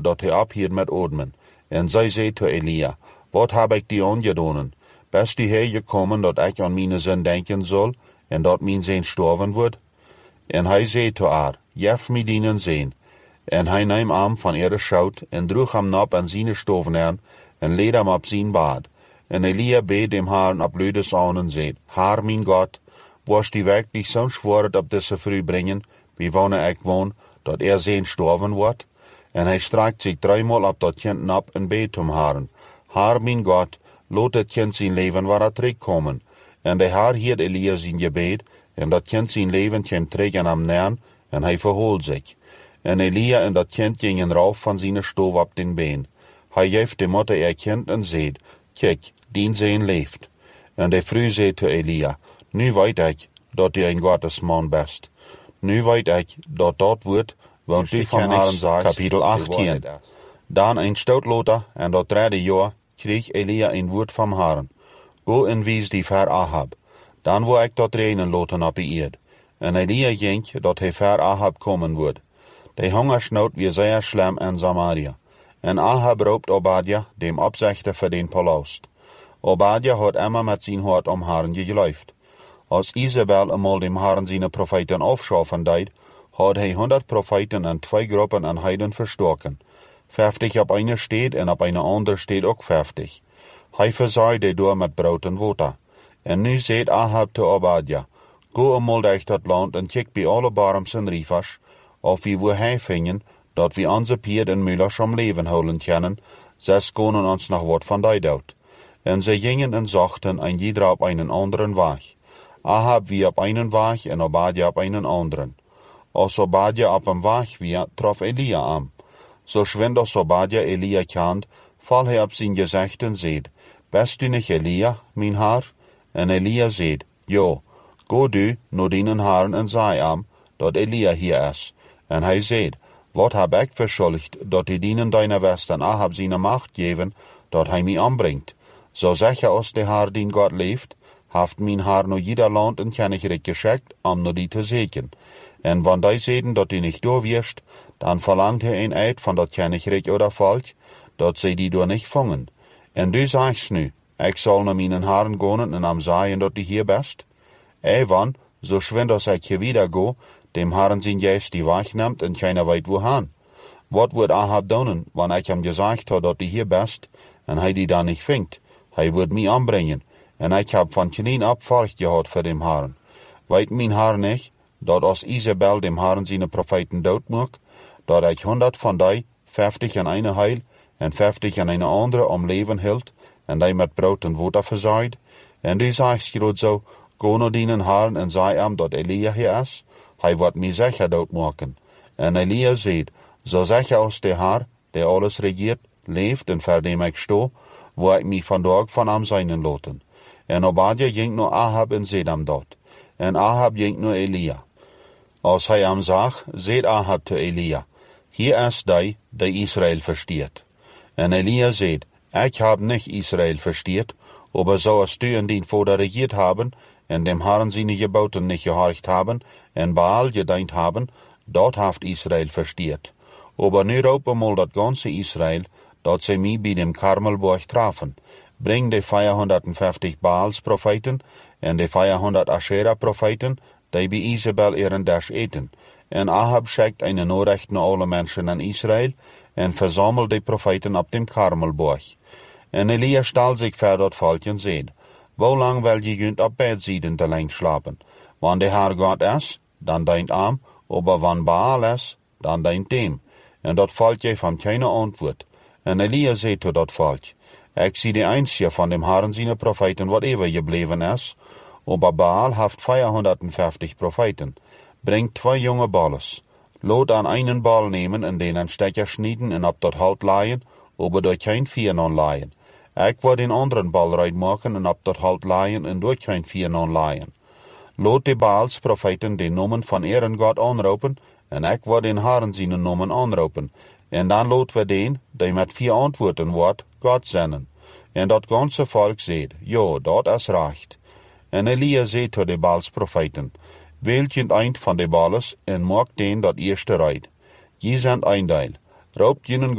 dat hij ophield met oormen. En zij zei tot Elia, wat heb ik die aangedonen? Best u hier gekomen dat ik aan mijn zin denken zal en dat mijn zin sterven wordt? En hij zei tot haar, jef mij dienen zin. En hij nam hem van ihre schoot en droeg hem op aan zijn stovenaan en leed hem op zijn bad. En Elia beed dem Herrn op luides aan en zei, Heer mijn God, was die werkelijk zo'n zwaard op deze vrouw brengen, wie wanneer ik woon, dat zijn sterven wordt? En hij strijkt zich 3 op dat kind op en beed om Herrn. Heer mijn God, laat het kind zijn leven waar terugkomen. En de Heer hield Elia zijn gebed, en dat kind zijn leven kwam terug aan hem neer, en hij verhoorde zich. En Elia en dat kind gingen rauf van zijn stof op den been. Hij geeft de moeder kind en zei, kijk, dien zijn leeft. En de vrouw zei tot Elia, nu weet ik dat u een Gottesman bent. Nu weet ik dat dat wordt, want u van Herrn zegt, kapitel 18. Dan een stoot later, en dat 3e jaar, kreeg Elia een woord van Herrn. Go en wies die ver Ahab. Dan wil ik dat regenen laten op de eerd. En Elia ging dat hij ver Ahab komen wordt. De hongersnood weer zeer slim in Samaria. En Ahab roept Obadja, dem opzichter voor den palast. Obadja had immer met zijn hart om Herrn geloofd. Als Isabel eenmaal dem Herrn zijn profeten afschaffen deed, had hij 100 profeten en 2 groepen aan heiden verstoken. 50 op een stad en op een andere stad ook 50. Hij verzaaide door met brood en water. En nu zegt Ahab te Obadja, go eenmaal durch dat land en kijk bij alle barms en rivers, of wie wil hij vinden, dat we onze pied en mullers om leven houden kunnen, zes konen ons nog wat van die dood. En ze gingen en zochten en ieder op een anderen weg. Ahab wie op een weg en Obadja op een anderen. Als Obadja op een weg wie, trof Elia aan. Zo schwind als Obadja Elia kent, val hij op zijn gezicht en zei, best u niet Elia, mijn Heer? En Elia zei, ja, go du naar dienen Herrn en zei hem, dat Elia hier is. En hij zei, wat heb ik verschuldigd, dat die dienen deine westen Ahab zijn macht geven, dat hij mij aanbrengt? Zo zeg je als de Heer dien God leeft, heeft mijn Heer naar ieder land een kennigheid geschikt, om naar die te zeken. En wanneer die zeiden dat die niet doorwierst, dan verlangt hij een eed van dat kennigheid oder volk, dat zij die door niet vangen. En du zegt nu, ik zal naar mijn Herren gaan en hem zeggen dat die hier best. Evan, zo schwind als ik hier wieder go, dem Herrn zijn geest die wegneemt en keiner weet wohin. Wat wordt Ahab doen, wanneer ik hem gezegd had dat die hier best, en hij die dan niet vindt? Hij wordt mij aanbrengen, en ik heb van klein op volk gehad voor dem Herrn. Weet mijn Herr niet, dat als Isabel dem Herrn zijn profeten dood maakt, dat ik 100 van die, 50 aan een heil, en 50 aan een andere om leven hield, en die met brood en water verzaaid? En du zegt groot zo, go naar dienen Herrn en zei hem dat Elia hier is, hij wordt mij zeker doodmaken. En Elia zei, zo zeker als de Heer, die alles regeert, leeft en voor dem ik sto, wil ik mij vandaag van hem zijn laten. En Obadja ging naar Ahab en zei hem dat. En Ahab ging naar Elia. Als hij hem zag, zei Ahab te Elia, hier is die Israël versteert. En Elia zei, ik heb niet Israël versteert, aber zoals du en dien vader regiert hebben, en dem Herrn zijn geboten niet gehorcht hebben, en Baal gedient hebben, dat heeft Israël versteert. Aber nu roepen mal dat ganze Israël, dat zij mij bij dem Karmelberg trafen. Breng de 450 Baals profeten en de 400 Asherah profeten, die bij Isabel ihren dash eten. En Ahab schickt een nachricht naar alle mensen in Israël en verzamelt de profeten op dem Karmelberg. En Elia stel zich voor dat volk en zei, hoe lang wil je kunt op bedzijden te lang slapen? Wanneer de Heer God is, dan dient hem, aber wanneer Baal is, dan dient dem. En dat volk geeft hem geen antwoord. En Elia zei tot dat volk, ik zie de einzige van dem Herrn zijn profeten wat eeuwig gebleven is, aber Baal heeft 450 profeten. Brengt 2 jonge balles. Laat aan einen bal nemen en den een stekker snijden en op dat hout laaien, aber door geen 4 non laaien. Ik wil den anderen bal eruit maken en op dat hout laaien en door geen 4 non laaien. Laat de Baals profeten de noemen van ihren God aanroepen, en ik wil den Herrn zijn noemen aanroepen. En dan laat we den, die met 4 antwoorden wordt, God zenden. En dat ganze volk zegt, ja, dat is recht. En Elia zei tot de Baals profeten, weelt je eind van de balles en maak den dat eerste rijdt. Je zendt een deel, roopt je